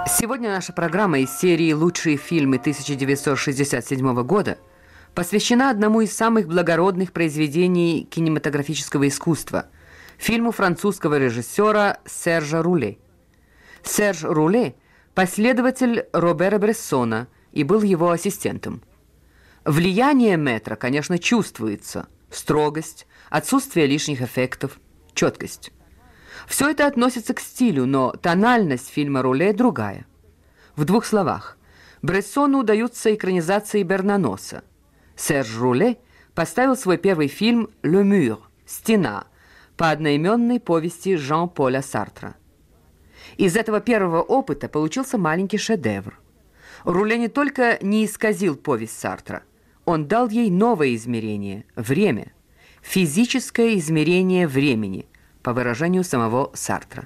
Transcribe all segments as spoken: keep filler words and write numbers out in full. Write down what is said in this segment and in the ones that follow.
Сегодня наша программа из серии «Лучшие фильмы тысяча девятьсот шестьдесят седьмого года» посвящена одному из самых благородных произведений кинематографического искусства – фильму французского режиссера Сержа Руле. Серж Руле – последователь Робера Брессона и был его ассистентом. Влияние Метра, конечно, чувствуется – строгость, отсутствие лишних эффектов, четкость. Все это относится к стилю, но тональность фильма Руле другая. В двух словах. Брессону удаются экранизации Бернаноса. Серж Руле поставил свой первый фильм «Le Mur» – «Стена» по одноименной повести Жан-Поля Сартра. Из этого первого опыта получился маленький шедевр. Руле не только не исказил повесть Сартра, он дал ей новое измерение – время, физическое измерение времени – по выражению самого Сартра.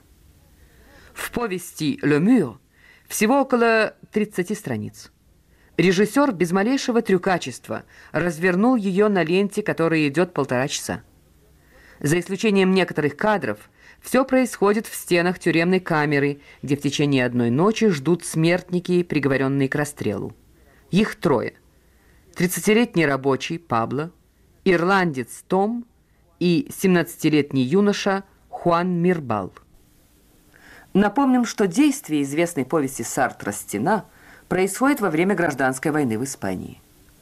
В повести «Le Mur» всего около тридцати страниц. Режиссер без малейшего трюкачества развернул ее на ленте, которая идет полтора часа. За исключением некоторых кадров, все происходит в стенах тюремной камеры, где в течение одной ночи ждут смертники, приговоренные к расстрелу. Их трое. тридцатилетний рабочий Пабло, ирландец Том и семнадцатилетний юноша Хуан Мирбал. Напомним, что действие известной повести Сартра «Стена» происходит во время гражданской войны в Испании.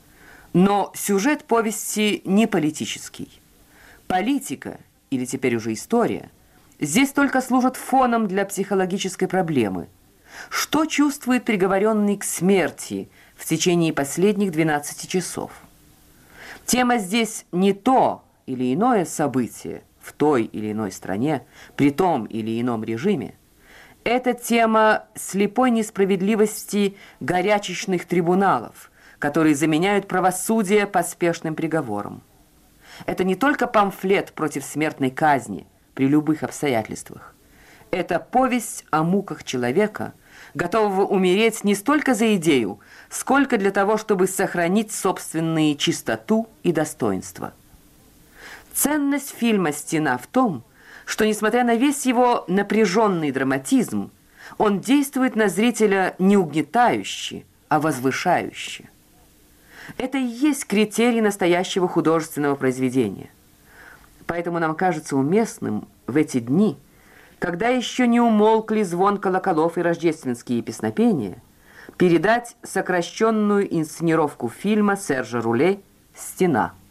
Но сюжет повести не политический. Политика, или теперь уже история, здесь только служит фоном для психологической проблемы. Что чувствует приговоренный к смерти в течение последних двенадцати часов? Тема здесь не то или иное событие в той или иной стране, при том или ином режиме. Это тема слепой несправедливости горячечных трибуналов, которые заменяют правосудие поспешным приговором. Это не только памфлет против смертной казни при любых обстоятельствах. Это повесть о муках человека, готового умереть не столько за идею, сколько для того, чтобы сохранить собственную чистоту и достоинство. Ценность фильма «Стена» в том, что, несмотря на весь его напряженный драматизм, он действует на зрителя не угнетающе, а возвышающе. Это и есть критерий настоящего художественного произведения. Поэтому нам кажется уместным в эти дни, когда еще не умолкли звон колоколов и рождественские песнопения, передать сокращенную инсценировку фильма Сержа Руле «Стена».